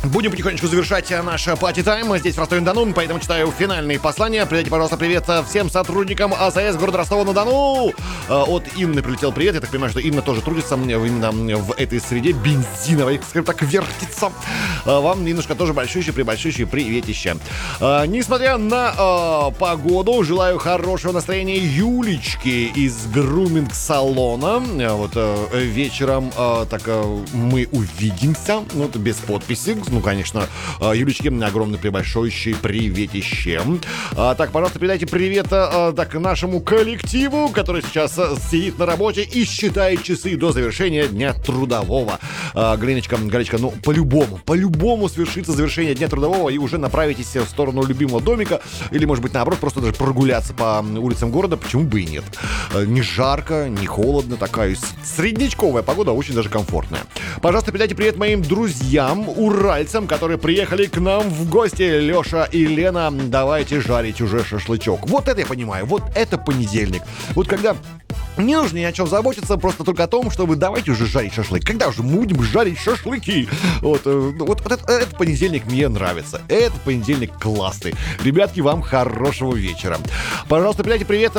Будем потихонечку завершать наш пати-тайм здесь в Ростове-на-Дону, поэтому читаю финальные послания. Передайте, пожалуйста, привет всем сотрудникам АЗС города Ростова-на-Дону. От Инны прилетел привет. Я так понимаю, что Инна тоже трудится именно в этой среде бензиновой, скажем так, вертится. Вам, Иннушка, тоже большущее приветище. Несмотря на погоду, желаю хорошего настроения Юлечке из груминг-салона. Вот вечером мы увидимся. Вот без подписи. Ну, конечно, Юлечке огромный прибольшущий приветище. Так, пожалуйста, передайте привет нашему коллективу, который сейчас сидит на работе и считает часы до завершения дня трудового. Галиночка, ну, по-любому свершится завершение дня трудового и уже направитесь в сторону любимого домика или, может быть, наоборот, просто даже прогуляться по улицам города, почему бы и нет. Не жарко, не холодно, такая среднячковая погода, очень даже комфортная. Пожалуйста, передайте привет моим друзьям, уральцам, которые приехали к нам в гости. Леша и Лена, давайте жарить уже шашлычок. Вот это я понимаю, вот это понедельник. Вот когда не нужно ни о чем заботиться, просто только о том, чтобы давайте уже жарить шашлык. Когда уже мы будем жарить шашлыки? Вот этот понедельник мне нравится. Этот понедельник классный. Ребятки, вам хорошего вечера. Пожалуйста, передайте привет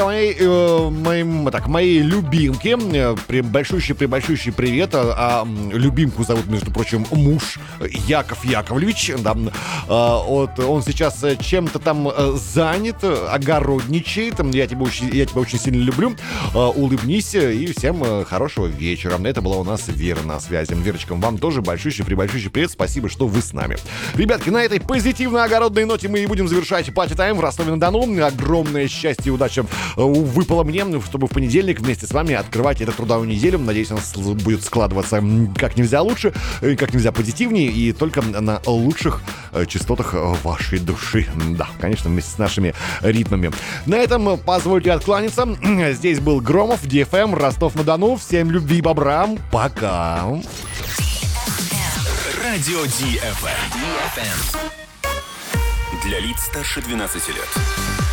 моей любимке. Большущий привет. Любимку зовут, между прочим, муж Яков Яковлевич. Да. Вот он сейчас чем-то там занят, огородничает. Я тебя очень сильно люблю. Улыбнись и всем хорошего вечера. Это была у нас Вера на связи. Верочка, вам тоже большущий привет. Спасибо, что вы с нами. Ребятки, на этой позитивной огородной ноте мы и будем завершать пати-тайм в Ростове-на-Дону. Огромное счастье и удача выпало мне, чтобы в понедельник вместе с вами открывать эту трудовую неделю. Надеюсь, она будет складываться как нельзя лучше, как нельзя позитивнее и только на лучших частотах вашей души. Да, конечно, вместе с нашими ритмами. На этом позвольте откланяться. Здесь был Громов, DFM, Ростов-на-Дону. Всем любви и бобра. Пока. Радио DFM. Для лиц старше 12 лет.